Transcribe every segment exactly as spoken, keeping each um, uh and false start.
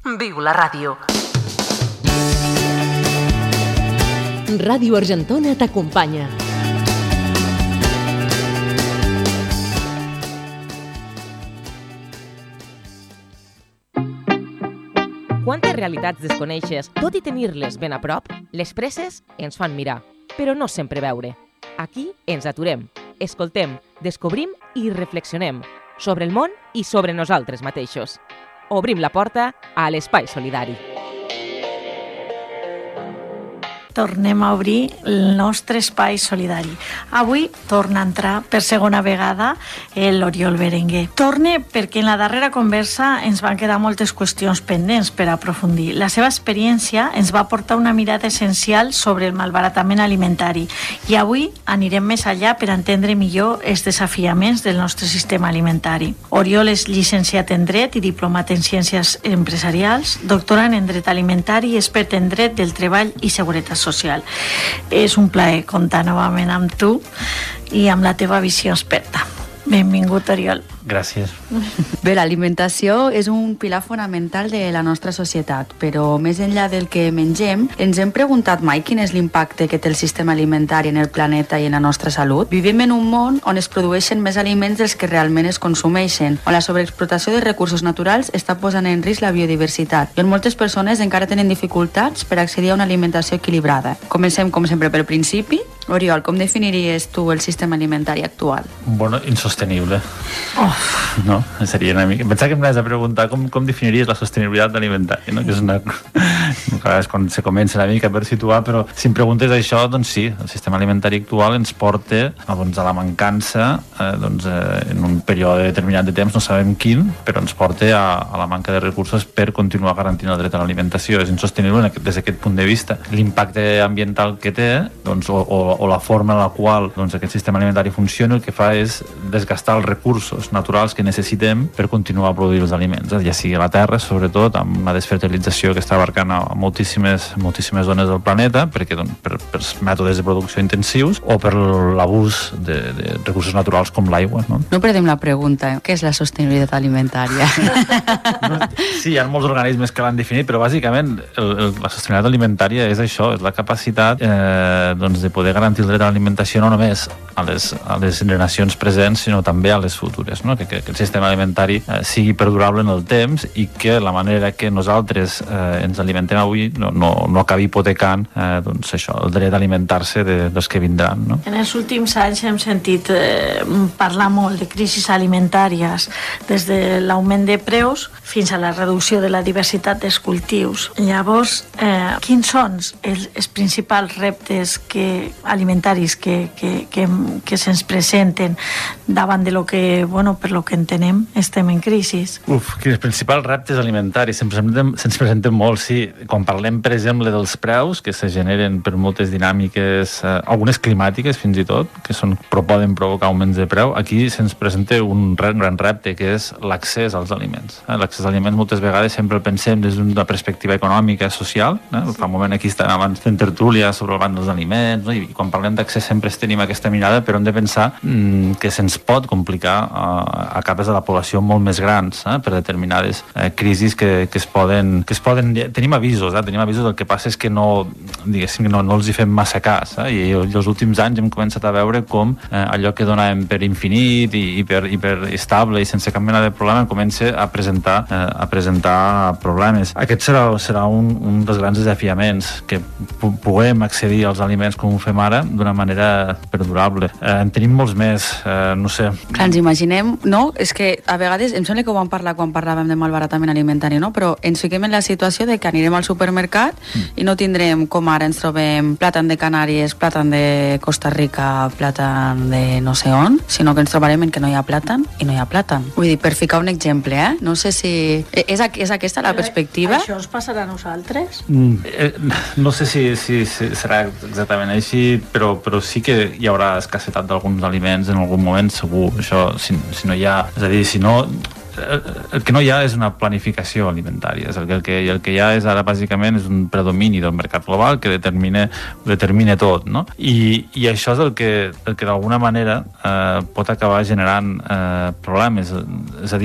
Viu la ràdio. Ràdio Argentona t'acompanya. Quantes realitats desconeixes, tot i tenir-les ben a prop, les presses ens fan mirar, però no sempre veure. Aquí ens aturem, escoltem, descobrim i reflexionem sobre el món i sobre nosaltres mateixos. Obrim la porta a l'Espai Solidari. Tornem a obrir el nostre espai solidari. Avui torna a entrar per segona vegada l'Oriol Berenguer. Torna perquè en la darrera conversa ens van quedar moltes qüestions pendents per aprofundir. La seva experiència ens va portar una mirada essencial sobre el malbaratament alimentari i avui anirem més allà per entendre millor els desafiaments del nostre sistema alimentari. Oriol és llicenciat en Dret i diplomat en Ciències Empresarials, doctorant en Dret Alimentari i expert en Dret del Treball i Seguretat Social. És un plaer comptar novament amb tu i amb la teva visió experta. Benvingut, Oriol. Gràcies. Bé, l'alimentació és un pilar fonamental de la nostra societat, però més enllà del que mengem, ens hem preguntat mai quin és l'impacte que té el sistema alimentari en el planeta i en la nostra salut? Vivim en un món on es produeixen més aliments dels que realment es consumeixen, on la sobreexplotació de recursos naturals està posant en risc la biodiversitat i on moltes persones encara tenen dificultats per accedir a una alimentació equilibrada. Comencem, com sempre, pel principi. Oriol, com definiries tu el sistema alimentari actual? Bueno, insostenible. Oh. No? Seria una mica... Pensava que em anaves a preguntar com, com definiries la sostenibilitat alimentària, no? Que és una... és quan se comença una mica per situar, però si em preguntes això, doncs sí, el sistema alimentari actual ens porta doncs, a la mancança eh, doncs, eh, en un període determinat de temps, no sabem quin, però ens porta a, a la manca de recursos per continuar garantint el dret a l'alimentació. És insostenible des d'aquest punt de vista. L'impacte ambiental que té, doncs, o, o, o la forma en la qual doncs, aquest sistema alimentari funciona, el que fa és desgastar els recursos naturals que necessitem per continuar a produir els aliments, eh? Ja sigui la terra, sobretot, amb una desfertilització que està abarcant a moltíssimes, moltíssimes zones del planeta, perquè doncs, per, per mètodes de producció intensius o per l'abús de, de recursos naturals com l'aigua. No? No perdem la pregunta, què és la sostenibilitat alimentària? No, sí, hi ha molts organismes que l'han definit, però bàsicament el, el, la sostenibilitat alimentària és això, és la capacitat eh, doncs, de poder garantir el dret a l'alimentació no només a les, a les generacions presents, sinó també a les futures, no? que, que, que el sistema alimentari eh, sigui perdurable en el temps i que la manera que nosaltres eh, ens alimentem avui no, no, no acabi hipotecant eh, doncs això, el dret a alimentar-se de, dels que vindran. No? En els últims anys hem sentit eh, parlar molt de crisis alimentàries, des de l'augment de preus fins a la reducció de la diversitat dels cultius. Llavors, eh, quins són els, els principals reptes que, alimentaris que, que, que, que se'ns presenten davant de lo que, bueno, per lo que entenem, estem en crisi? Uf, que els principals reptes alimentaris se'ns presenten, se'ns presenten molt, sí. Quan parlem, per exemple, dels preus, que se generen per moltes dinàmiques, eh, algunes climàtiques fins i tot, que són, però poden provocar augments de preu, aquí se'ns presenta un gran repte, que és l'accés als aliments. Eh? L'accés als aliments moltes vegades sempre el pensem des d'una perspectiva econòmica, social. Eh? Fa un moment aquí estàvem abans fent tertúlia sobre el banc dels aliments, no? I quan parlem d'accés sempre tenim aquesta mirada, però hem de pensar mm, que se'ns pot complicar eh, a capes de la població molt més grans, eh? Per determinades eh, crisis que, que es poden... Que es poden tenim avisos, eh? tenim avisos, el que passa és que no, diguéssim, no, no els hi fem massa cas, eh? I, i els últims anys hem començat a veure com eh, allò que donàvem per infinit i, i, per, i per estable i sense cap mena de problema comença a presentar, eh, a presentar problemes. Aquest serà, serà un, un dels grans desafiaments, que puguem accedir als aliments com ho fem ara d'una manera perdurable. Eh, en tenim molts més, eh, no sé. Clar, ens imaginem, no? És que a vegades, em sembla que ho vam parlar quan parlàvem de malbaratament alimentari, no? Però ens fiquem en la situació de que anirem al supermercat mm. i no tindrem, com ara ens trobem, plàtan de Canàries, plàtan de Costa Rica, plàtan de no sé on, sinó que ens trobarem en que no hi ha plàtan i no hi ha plàtan. Vull dir, per ficar un exemple, eh? No sé si... És, és aquesta la perspectiva? Això ens passarà a nosaltres? Mm, eh, no sé si, si, si serà exactament així, però, però sí que hi haurà escassetat d'alguns aliments en algun moment, segur. Això, si, si no hi ha... És a dir, si no... El que no hi ha és una planificació alimentària. És el, que, el, que, el que hi ha és ara bàsicament és un predomini del mercat global que determina, determina tot, no? I, i això és el que, el que d'alguna manera eh, pot acabar generant eh, problemes. És a dir,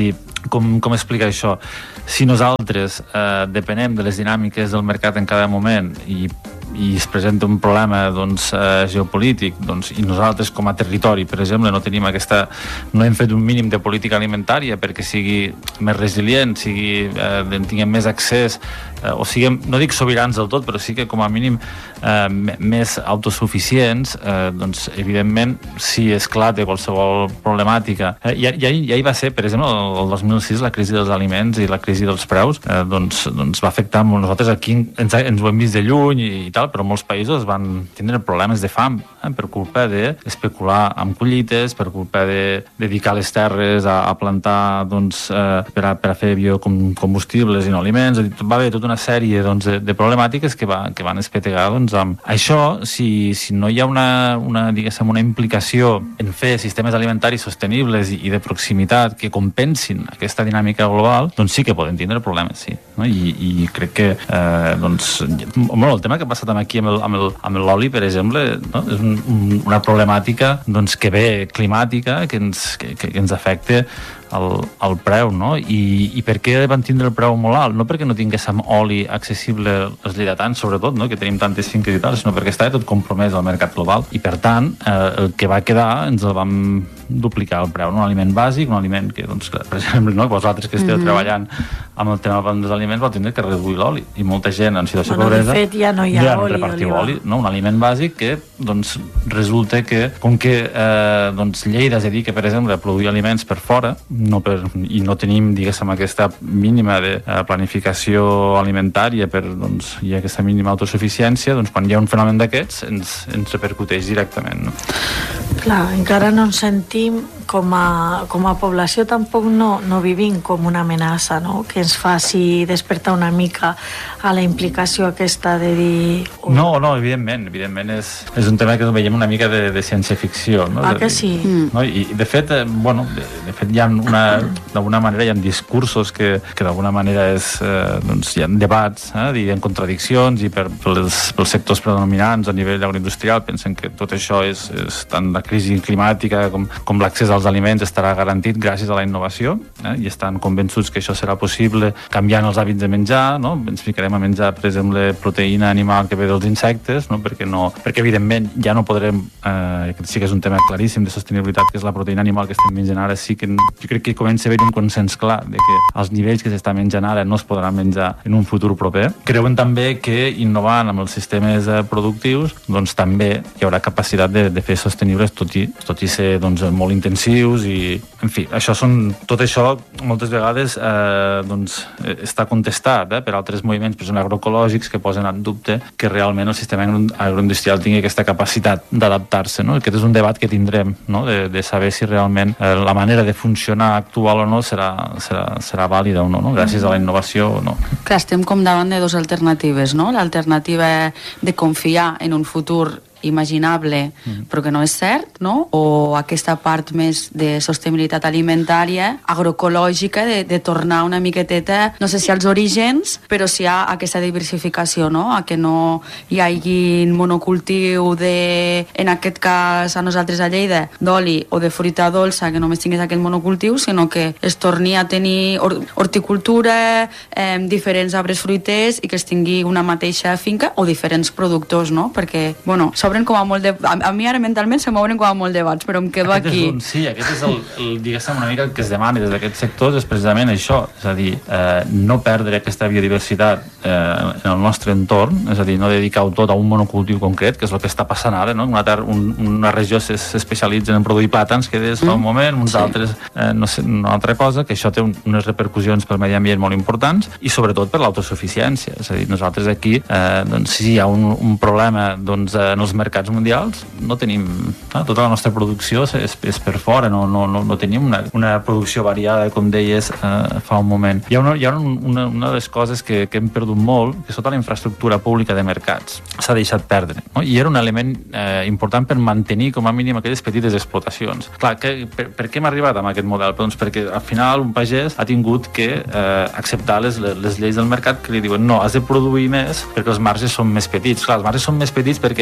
com, com explicar això? Si nosaltres eh, depenem de les dinàmiques del mercat en cada moment i i es presenta un problema doncs, eh, geopolític doncs, i nosaltres com a territori, per exemple, no tenim aquesta, no hem fet un mínim de política alimentària perquè sigui més resilient, sigui, eh, tinguem més accés, eh, o siguem, no dic sobirans del tot, però sí que com a mínim eh, més autosuficients, eh, doncs evidentment si esclata qualsevol problemàtica, eh, ja, ja, ja hi va ser, per exemple, el dos mil sis la crisi dels aliments i la crisi dels preus, eh, doncs, doncs va afectar molt. Nosaltres aquí ens, ens ho hem vist de lluny i, i tal, però molts països van tindre problemes de fam eh, per culpa d'especular amb collites, per culpa de dedicar les terres a, a plantar doncs, eh, per, a, per a fer biocombustibles i no aliments. Va haver tota una sèrie doncs, de, de problemàtiques que, va, que van espetegar doncs, amb això. Si, si no hi ha una, una, diguéssim, una implicació en fer sistemes alimentaris sostenibles i, i de proximitat que compensin aquesta dinàmica global, doncs sí que poden tindre problemes, sí. No? I, i crec que eh, doncs, bueno, el tema que ha passat aquí amb el, amb el, amb l'oli, per exemple, no? És un, un, una problemàtica doncs, que ve climàtica, que ens, que, que ens afecta el, el preu, no? I, I per què van tindre el preu molt alt? No perquè no tinguéssim oli accessible als lleidatans, sobretot, no? Que tenim tantes finques i tal, sinó perquè estava tot compromès al mercat global i, per tant, eh, el que va quedar ens el vam duplicar el preu, no? Un aliment bàsic, un aliment que, doncs, per exemple, no? Vosaltres que esteu mm-hmm. treballant amb el tema dels aliments vau tindre que reduir l'oli i molta gent en situació bueno, de pobresa de fet ja no hi ha ja oli, repartiu oli, no? Un aliment bàsic que doncs, resulta que com que eh, doncs, Lleida es dedica, per exemple, a produir aliments per fora no per, i no tenim, diguéssim, aquesta mínima de eh, planificació alimentària per, doncs, i aquesta mínima autosuficiència, doncs quan hi ha un fenomen d'aquests ens, ens repercuteix directament, no? Clar, encara no ens sentim com a, com a població, tampoc no, no vivim com una amenaça, no? Que ens faci despertar una mica a la implicació aquesta de dir... Oh. No, no, evidentment, evidentment és, és un tema que veiem una mica de, de ciència-ficció, no? Ah, que sí? No? I, de fet, eh, bueno, de, de fet hi ha una, d'alguna manera hi ha discursos que, que d'alguna manera és, eh, doncs hi ha debats, eh, hi ha contradiccions i per, pels, pels sectors predominants a nivell agroindustrial pensen que tot això és, és tant la crisi climàtica com, com l'accés als aliments estarà garantit gràcies a la innovació, eh, i estan convençuts que això serà possible canviant els hàbits de menjar, no? Ens ficarem a menjar, per exemple, proteïna animal que ve dels insectes, no? Perquè, no, perquè evidentment ja no podrem, eh, que sí que és un tema claríssim de sostenibilitat, que és la proteïna animal que estem menjant ara, sí que jo crec que comença a haver un consens clar de que els nivells que s'està menjant ara no es podran menjar en un futur proper. Creuen també que innovant amb els sistemes eh, productius, doncs també hi haurà capacitat de, de fer sostenibles, tot i, tot i ser doncs, molt intensius i, en fi, això són, tot això moltes vegades eh, doncs, està contestat eh, per altres moviments, per exemple, agroecològics que posen en dubte que realment el sistema agroindustrial tingui aquesta capacitat d'adaptar-se, no? Aquest és un debat que tindrem, no? de, de saber si realment eh, la manera de funcionar actual o no serà, serà, serà vàlida o no, no? Gràcies a la innovació o no. Clar, estem com davant de dues alternatives, no? L'alternativa de confiar en un futur imaginable, mm. però que no és cert, no? O aquesta part més de sostenibilitat alimentària, agroecològica, de, de tornar una miqueteta, no sé si als orígens, però si hi ha aquesta diversificació, no? A que no hi hagi monocultiu de, en aquest cas a nosaltres a Lleida, d'oli o de fruita dolça, que només tingués aquest monocultiu, sinó que es torni a tenir horticultura, eh, diferents arbres fruiters i que es tingui una mateixa finca o diferents productors, no? Perquè, bueno, s'obren com a molt de... A, a mi ara mentalment se m'obren com a molt debats, però em quedo aquest aquí. Un, sí, aquest és el, el, diguéssim, una mica el que es demana des d'aquests sectors, és precisament això, és a dir, eh, no perdre aquesta biodiversitat eh, en el nostre entorn, és a dir, no dedicar-ho tot a un monocultiu concret, que és el que està passant ara, no? Una, ter, un, una regió s'especialitza en produir plàtans, que des fa un moment, uns sí. altres, eh, no sé, una altra cosa, que això té un, unes repercussions pel medi ambient molt importants i sobretot per l'autosuficiència, és a dir, nosaltres aquí, eh, doncs, si hi ha un, un problema doncs, en els mercats mundials no tenim, eh, tota la nostra producció és, és per fora, no, no, no, no tenim una, una producció variada, com deies eh, fa un moment. Hi ha, una, hi ha una, una de les coses que, que hem perdut molt, que és tota la infraestructura pública de mercats s'ha deixat perdre, no? I era un element eh, important per mantenir com a mínim aquelles petites explotacions. Clar, que, per, per què hem arribat amb aquest model? Doncs perquè al final un pagès ha tingut que eh, acceptar les, les lleis del mercat que li diuen no, has de produir més perquè els marges són més petits. Clar, els marges són més petits perquè entres tu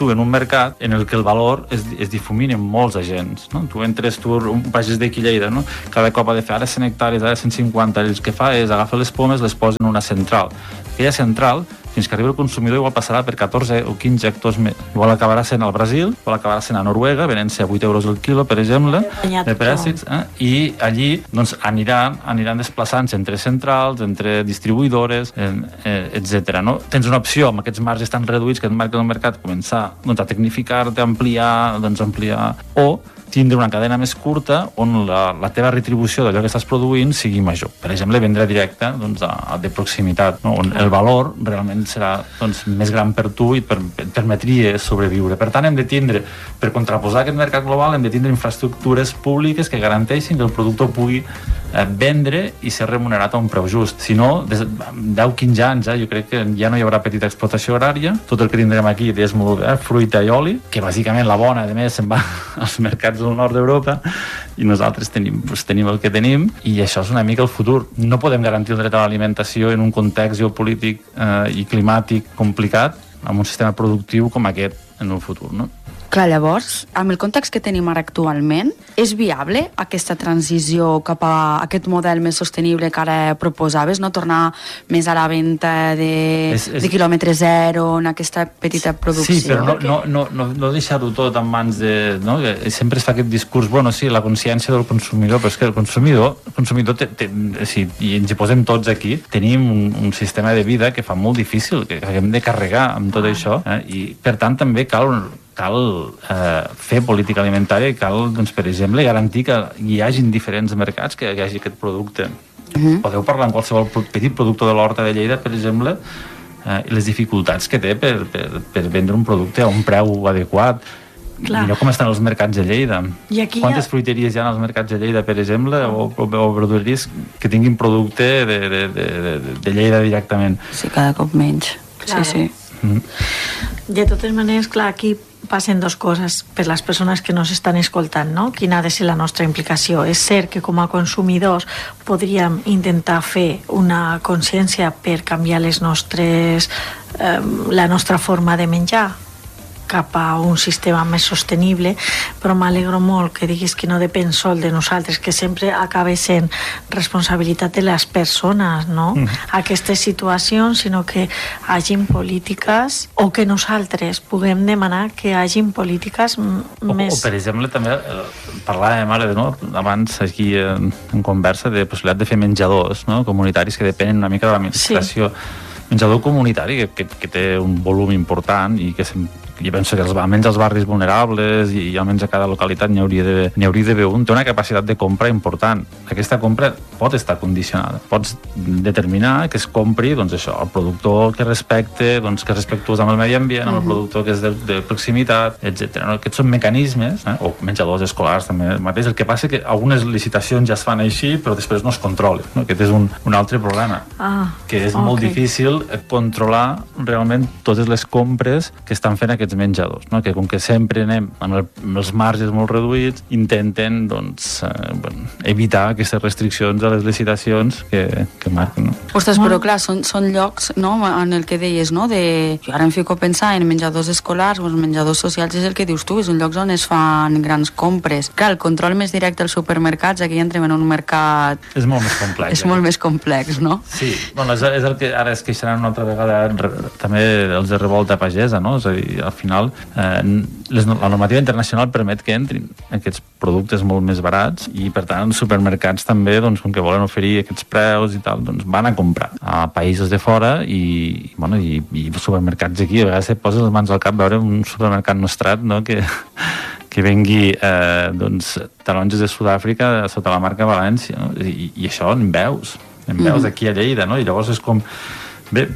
viu en un mercat en el que el valor es, es difumina en molts agents, no? Tu entres, tu un pagès d'aquí Lleida, no? Cada cop ha de fer ara cent hectàrees, ara cent cinquanta, el que fa és agafar les pomes, les posa en una central. Aquella central, fins que arriba el consumidor, igual passarà per catorze o quinze hectors més. Igual acabarà sent al Brasil, igual acabarà sent a Noruega, venent-se a vuit euros el quilo, per exemple, de préssics, eh? I allí doncs, aniran, aniran desplaçant-se entre centrals, entre distribuïdores, eh, etcètera. No? Tens una opció amb aquests marges tan reduïts que et marca el mercat, començar doncs, a tecnificar-te, a ampliar, doncs, ampliar, o tindre una cadena més curta on la, la teva retribució d'allò que estàs produint sigui major. Per exemple, vendre directe doncs, a, a de proximitat, no? On el valor realment serà doncs, més gran per tu i et, per, et permetria sobreviure. Per tant, hem de tindre, per contraposar aquest mercat global, hem de tindre infraestructures públiques que garanteixin que el productor pugui eh, vendre i ser remunerat a un preu just. Si no, des de deu a quinze anys, eh, jo crec que ja no hi haurà petita explotació agrària. Tot el que tindrem aquí és molt eh, fruita i oli, que bàsicament la bona, a més, se'n va als mercats del nord d'Europa i nosaltres tenim, doncs, tenim el que tenim i això és una mica el futur. No podem garantir el dret a l'alimentació en un context geopolític eh, i climàtic complicat amb un sistema productiu com aquest en el futur, no? Clar, llavors, amb el context que tenim ara actualment, és viable aquesta transició cap a aquest model més sostenible que ara proposaves, no? Tornar més a la venda de, és, és... de quilòmetre zero en aquesta petita producció? Sí, però no, no, no, no, no deixar-ho tot en mans de... No? Sempre es fa aquest discurs, bueno, sí, la consciència del consumidor, però és que el consumidor, el consumidor té, té, sí, i ens hi posem tots aquí, tenim un, un sistema de vida que fa molt difícil, que haguem de carregar amb tot ah. això, eh? I per tant també cal... cal eh, fer política alimentària i cal, doncs, per exemple, garantir que hi hagin diferents mercats, que hi hagi aquest producte. Uh-huh. Podeu parlar amb qualsevol petit productor de l'Horta de Lleida, per exemple, eh, i les dificultats que té per, per, per vendre un producte a un preu adequat. Clar. Mireu com estan els mercats de Lleida. I aquí quantes ha... fruiteries hi ha als mercats de Lleida, per exemple, o, o, o verdureries que tinguin producte de, de, de, de, de Lleida directament. Sí, cada cop menys. Clar. Sí, sí. Mm-hmm. De totes maneres, clar, aquí passen dues coses per les persones que nos estan escoltant, no? Quina ha de ser la nostra implicació. És cert que com a consumidors podríem intentar fer una consciència per canviar les nostres, eh, la nostra forma de menjar cap a un sistema més sostenible, però m'alegro molt que diguis que no depèn sol de nosaltres, que sempre acaba sent responsabilitat de les persones, no? Mm. Aquestes situacions, sinó que hagin polítiques o que nosaltres puguem demanar que hagin polítiques m- o, més... O, per exemple, també eh, parlàvem ara, no? Abans aquí en, en conversa de possibilitat de fer menjadors, no? Comunitaris que depenen una mica de l'administració. Sí. Menjador comunitari que, que, que té un volum important i que sem- jo penso que els, almenys als barris vulnerables i, i almenys a cada localitat n'hi hauria d'haver n'hi hauria d'haver un, té una capacitat de compra important. Aquesta compra pot estar condicionada. Pots determinar que es compri, doncs això, el productor que respecte, doncs que és respectuós amb el medi ambient, amb el productor que és de, de proximitat, etcètera. No? Aquests són mecanismes, eh? O menjadors escolars també mateix. El que passa que algunes licitacions ja es fan així, però després no es controlen. No? Aquest és un, un altre problema. Ah, que és okay. molt difícil controlar realment totes les compres que estan fent aquests menjadors, no? Que com que sempre anem amb, el, amb els marges molt reduïts, intenten doncs, eh, bueno, evitar aquestes restriccions a les licitacions que, que marquen. No? Ostres, però clar, són, són llocs, no?, en el que deies, no?, de... Jo ara em fico a pensar en menjadors escolars o els menjadors socials, és el que dius tu, són llocs on es fan grans compres. Clar, el control més directe als supermercats, aquí entrem en un mercat... És molt més complex. És eh? molt més complex, no? Sí, bueno, és, és el que ara es queixaran una altra vegada també els de revolta pagesa, no? És a dir, al final eh, les, la normativa internacional permet que entrin aquests productes molt més barats i per tant els supermercats també, doncs, com que volen oferir aquests preus i tal, doncs van a comprar a països de fora i, bueno, i, i supermercats aquí, a vegades et poses les mans al cap veure un supermercat nostrat, no?, que que vengui eh, doncs, taronges de Sud-àfrica sota la marca València, no? I, i això en veus en veus mm. aquí a Lleida, no? I llavors és com bé,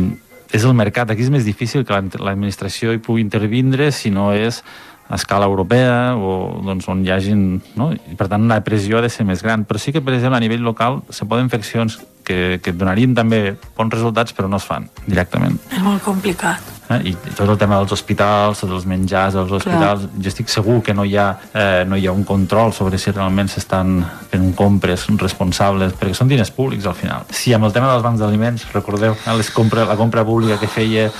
és el mercat, aquí és més difícil que l'administració hi pugui intervindre si no és a escala europea o doncs, on hi hagin, no? I per tant la pressió ha de ser més gran, però sí que per exemple a nivell local se poden fer accions que, que donarien també bons resultats però no es fan directament. És molt complicat. Eh? I tot el tema dels hospitals, dels menjars dels hospitals, clar. Jo estic segur que no hi ha, eh, no hi ha un control sobre si realment s'estan fent compres responsables, perquè són diners públics al final. Sí, amb el tema dels bancs d'aliments, recordeu, eh, les compra, la compra pública que feia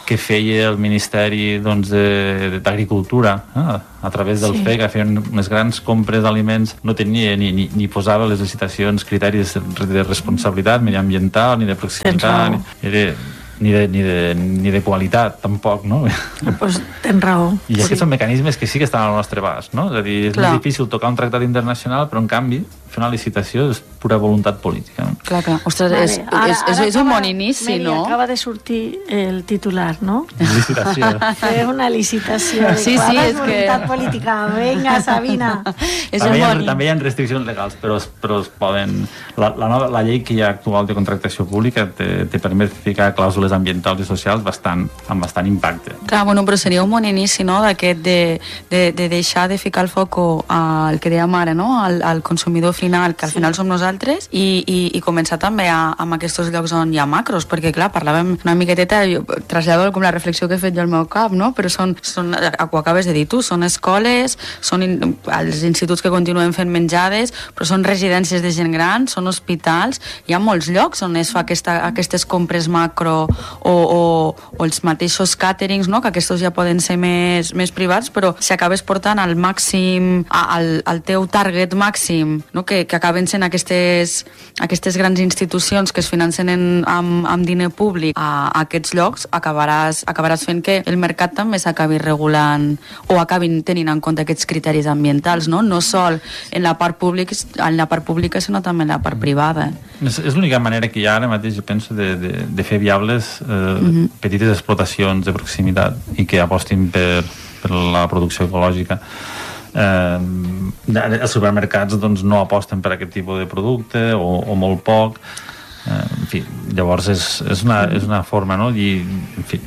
que feia el Ministeri doncs, d'Agricultura, eh? a través del sí. F E, que feien unes grans compres d'aliments, no tenia ni, ni, ni posava les licitacions criteris de responsabilitat mediambiental, ni de proximitat, ni, era, ni, de, ni, de, ni de qualitat, tampoc, no? Pues tens raó. I aquests sí. són mecanismes que sí que estan al nostre abast, no? És a dir, és Clar. més difícil tocar un tractat internacional, però en canvi fer una licitació és pura voluntat política. No? Clar, clar. Ostres, vale. és, ara, és, és, és un bon inici, Meri, no? Acaba de sortir el titular, no? Licitació. Fer una licitació. Sí, sí, és voluntat que... política. Vinga, Sabina. és també, hi ha, bon... també hi ha restriccions legals, però, però es poden... La, la, nova, la llei que hi ha actual de contractació pública te, te permet ficar clàusules ambientals i socials bastant, amb bastant impacte. Clar, bueno, però seria un bon inici, no?, d'aquest de, de, de deixar de ficar el foco al que dèiem ara, no?, al, al consumidor final, que al sí. final som nosaltres, i, i, i començar també a, amb aquests llocs on hi ha macros, perquè clar, parlàvem una miqueteta, jo trasllado com la reflexió que he fet jo al meu cap, no?, però són, són ho acabes de dir tu, són escoles, són in, els instituts que continuen fent menjades, però són residències de gent gran, són hospitals, hi ha molts llocs on es fa aquesta, aquestes compres macro o, o, o els mateixos càterings, no?, que aquests ja poden ser més, més privats, però si acabes portant al màxim, al, al teu target màxim, no?, que, que acaben sent aquestes, aquestes grans institucions que es financen en, amb, amb diner públic a, a aquests llocs, acabaràs, acabaràs fent que el mercat també s'acabi regulant o acabin tenint en compte aquests criteris ambientals, no? No sol en la part pública, en la part pública sinó també en la part privada. És, és l'única manera que hi ha ara mateix, jo penso, de, de, de fer viables eh, uh-huh. petites explotacions de proximitat i que apostin per, per la producció ecològica. Eh, els supermercats doncs, no aposten per aquest tipus de producte o, o molt poc, eh, en fi, llavors és, és, una, és una forma, no? I, en fi,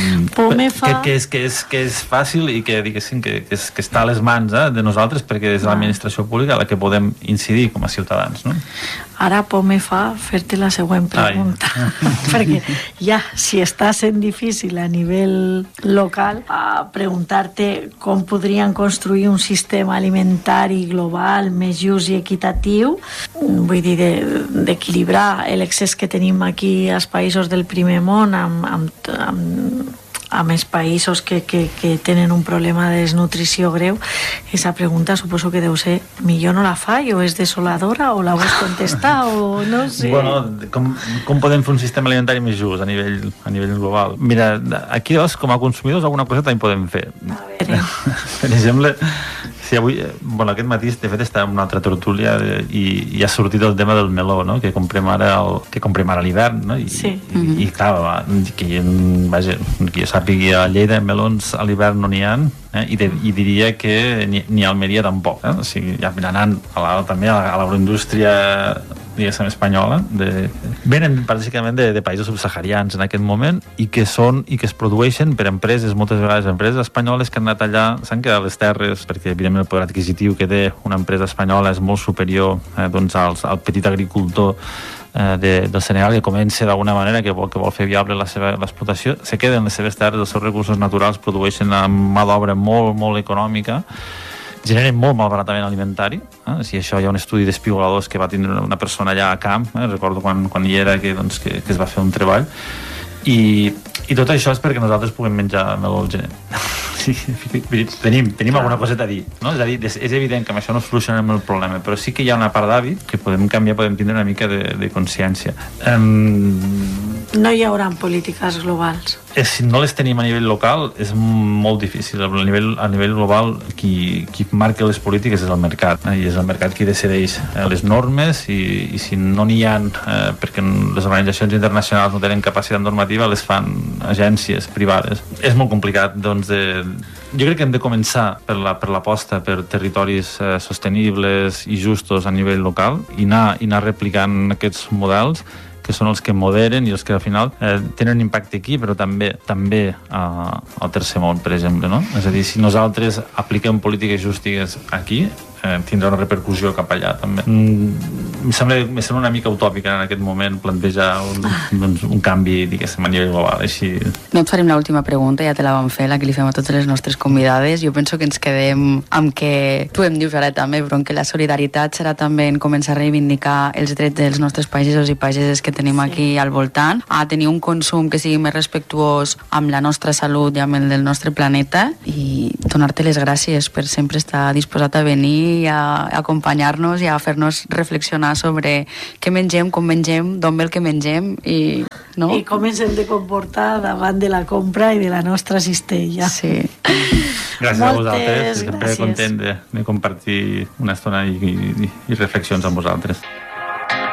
que, que, és, que, és, que és fàcil i que, diguéssim, que, que, és, que està a les mans eh, de nosaltres, perquè és l'administració pública la que podem incidir com a ciutadans, no? Ara por me fa fer-te la següent pregunta. Perquè ja, si està sent difícil a nivell local, a preguntar-te com podrien construir un sistema alimentari global més just i equitatiu, vull dir, d'equilibrar l'excés que tenim aquí als països del primer món amb, amb, amb a més països que, que, que tenen un problema de desnutrició greu. Esa pregunta suposo que deu ser millor no la fa o és desoladora o la vols contestar o no sé. Bueno, com, com podem fer un sistema alimentari més just a nivell, a nivell global? Mira, aquí doncs, com a consumidors alguna cosa també podem fer. A veure. Per exemple, si avui, bueno, aquest matí de fet està en una altra tertúlia i, i ha sortit el tema del meló, no? Que comprem ara el, que comprem ara a l'hivern, no? I, sí. i, mm-hmm. i clar, que, vaja, que jo sàpiga, a Lleida melons a l'hivern no n'hi ha, eh? I, de, i diria que ni, ni a Almeria tampoc, eh? O sigui, ja anant a la, també a l'agroindústria diguéssim espanyola, de... venen bàsicament de, de països subsaharians en aquest moment i que són i que es produeixen per empreses, moltes vegades empreses espanyoles que han anat allà, s'han quedat les terres perquè evidentment el poder adquisitiu que té una empresa espanyola és molt superior eh, doncs, al, al petit agricultor eh, de, del Senegal que comença d'alguna manera que vol, que vol fer viable la seva l'explotació, se queden les seves terres, els seus recursos naturals, produeixen amb mà d'obra molt, molt econòmica, generen molt malbaratament alimentari, eh? Si això hi ha un estudi d'espigoladors que va tindre una persona allà a camp, eh? Recordo quan, quan hi era que, doncs, que, que es va fer un treball i, i tot això és perquè nosaltres puguem menjar meló al gener. Sí, tenim, tenim alguna coseta a dir, no? És a dir, és, és evident que amb això no solucionem el problema, però sí que hi ha una part d'hàbit que podem canviar, podem tindre una mica de, de consciència. Um, no hi haurà polítiques globals. És, si no les tenim a nivell local és molt difícil. A nivell, a nivell global qui, qui marca les polítiques és el mercat, eh? I és el mercat qui decideix eh, les normes i, i si no n'hi ha eh, perquè les organitzacions internacionals no tenen capacitat normativa les fan agències privades. És molt complicat, doncs, de... Jo crec que hem de començar per la, per l'aposta per territoris eh, sostenibles i justos a nivell local i anar, i anar replicant aquests models que són els que moderen i els que al final eh, tenen impacte aquí, però també també eh, al tercer món, per exemple, no? És a dir, si nosaltres apliquem polítiques justes aquí, eh, tindrà una repercussió cap allà també. Mm, em sembla, em sembla una mica utòpica en aquest moment plantejar un, doncs, un canvi, diguéssim, a nivell global, així. No et farem l'última pregunta, ja te la vam fer, la que li fem a totes les nostres convidades. Jo penso que ens quedem amb que tu em dius ara també, però que la solidaritat serà també en començar a reivindicar els drets dels nostres pagesos i pageses que tenim sí. aquí al voltant, a tenir un consum que sigui més respectuós amb la nostra salut i amb el del nostre planeta, i donar-te les gràcies per sempre estar disposat a venir i a acompanyar-nos i a fer-nos reflexionar sobre què mengem, com mengem, d'on ve el que mengem i, no? I com ens hem de comportar davant de la compra i de la nostra cistella. Sí. Gràcies Moltes a vosaltres, sempre gràcies. content de, de compartir una estona i, i, i reflexions amb vosaltres.